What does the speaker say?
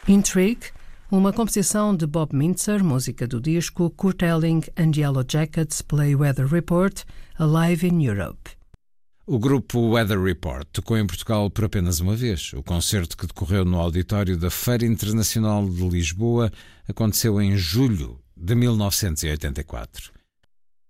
Intrigue, uma composição de Bob Mintzer, música do disco Kurt Elling and Yellow Jackets Play Weather Report, Alive in Europe. O grupo Weather Report tocou em Portugal por apenas uma vez. O concerto, que decorreu no auditório da Feira Internacional de Lisboa, aconteceu em julho de 1984.